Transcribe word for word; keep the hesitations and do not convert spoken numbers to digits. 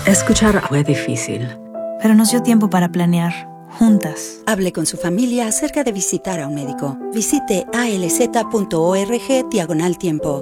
Escuchar fue difícil, pero nos dio tiempo para planear, juntas. Hable con su familia acerca de visitar a un médico. Visite alz punto org diagonal tiempo.